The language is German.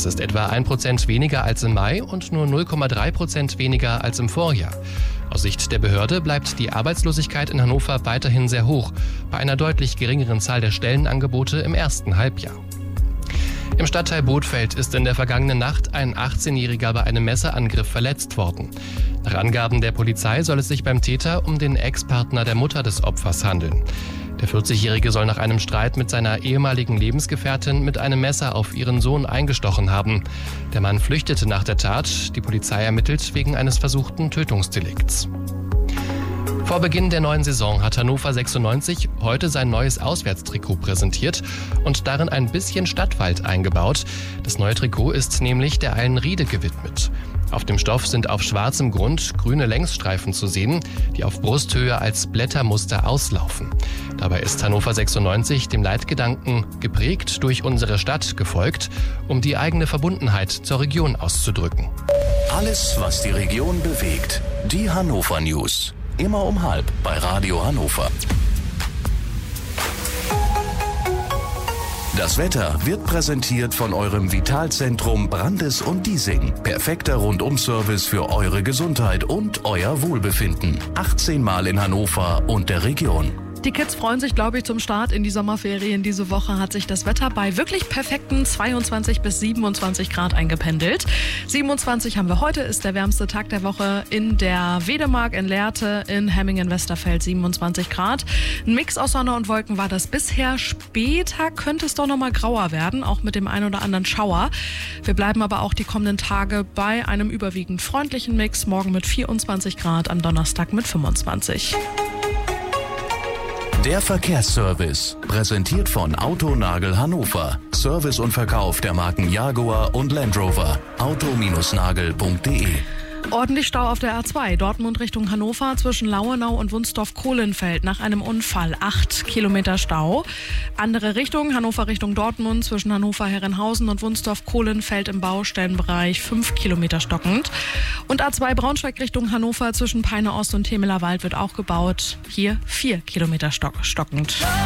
Das ist etwa 1% weniger als im Mai und nur 0,3% weniger als im Vorjahr. Aus Sicht der Behörde bleibt die Arbeitslosigkeit in Hannover weiterhin sehr hoch, bei einer deutlich geringeren Zahl der Stellenangebote im ersten Halbjahr. Im Stadtteil Bothfeld ist in der vergangenen Nacht ein 18-Jähriger bei einem Messerangriff verletzt worden. Nach Angaben der Polizei soll es sich beim Täter um den Ex-Partner der Mutter des Opfers handeln. Der 40-Jährige soll nach einem Streit mit seiner ehemaligen Lebensgefährtin mit einem Messer auf ihren Sohn eingestochen haben. Der Mann flüchtete nach der Tat. Die Polizei ermittelt wegen eines versuchten Tötungsdelikts. Vor Beginn der neuen Saison hat Hannover 96 heute sein neues Auswärtstrikot präsentiert und darin ein bisschen Stadtwald eingebaut. Das neue Trikot ist nämlich der Eilenriede gewidmet. Auf dem Stoff sind auf schwarzem Grund grüne Längsstreifen zu sehen, die auf Brusthöhe als Blättermuster auslaufen. Dabei ist Hannover 96 dem Leitgedanken geprägt durch unsere Stadt gefolgt, um die eigene Verbundenheit zur Region auszudrücken. Alles, was die Region bewegt. Die Hannover News. Immer um 12:30 bei Radio Hannover. Das Wetter wird präsentiert von eurem Vitalzentrum Brandes und Diesing. Perfekter Rundum-Service für eure Gesundheit und euer Wohlbefinden. 18 Mal in Hannover und der Region. Die Kids freuen sich, glaube ich, zum Start in die Sommerferien. Diese Woche hat sich das Wetter bei wirklich perfekten 22 bis 27 Grad eingependelt. 27 haben wir heute, ist der wärmste Tag der Woche in der Wedemark, in Lehrte, in Hemmingen-Westerfeld 27 Grad. Ein Mix aus Sonne und Wolken war das bisher. Später könnte es doch noch mal grauer werden, auch mit dem ein oder anderen Schauer. Wir bleiben aber auch die kommenden Tage bei einem überwiegend freundlichen Mix. Morgen mit 24 Grad, am Donnerstag mit 25. Der Verkehrsservice, präsentiert von Autonagel Hannover. Service und Verkauf der Marken Jaguar und Land Rover. auto-nagel.de. Ordentlich Stau auf der A2, Dortmund Richtung Hannover, zwischen Lauenau und Wunsdorf-Kohlenfeld nach einem Unfall. 8 Kilometer Stau. Andere Richtung, Hannover Richtung Dortmund, zwischen Hannover-Herrenhausen und Wunsdorf-Kohlenfeld im Baustellenbereich 5 Kilometer stockend. Und A2 Braunschweig Richtung Hannover, zwischen Peine Ost und Temeler Wald wird auch gebaut. Hier 4 Kilometer stockend.